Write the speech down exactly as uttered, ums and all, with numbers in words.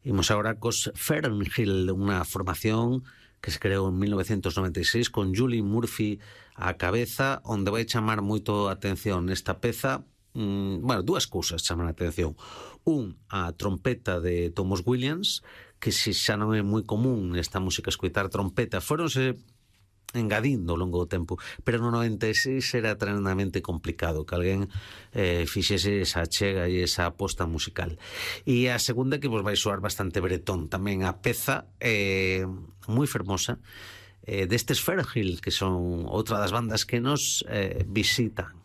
Imos agora cos Fernhill, unha formación que se creou en mil novecientos noventa e seis con Julie Murphy á cabeza, onde vai chamar moito a atención nesta peza. Mm, bueno, dúas cousas chaman a atención. Un, a trompeta de Thomas Williams, que se xa non é moi común nesta música escoitar trompeta, foronse engadindo ao longo do tempo, pero no noventa e seis era tremendamente complicado que alguén eh, fixese esa chega e esa aposta musical. E a segunda, que vos vai soar bastante bretón tamén, a peza eh, moi fermosa eh, destes Fernhill, que son outra das bandas que nos eh, visitan